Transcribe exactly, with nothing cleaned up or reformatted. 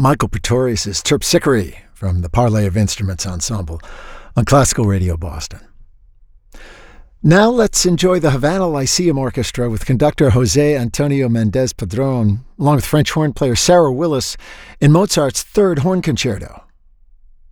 Michael Pretorius' Terpsichore from the Parley of Instruments Ensemble on Classical Radio Boston. Now let's enjoy the Havana Lyceum Orchestra with conductor José Antonio Méndez Padrón, along with French horn player Sarah Willis, in Mozart's Third Horn Concerto.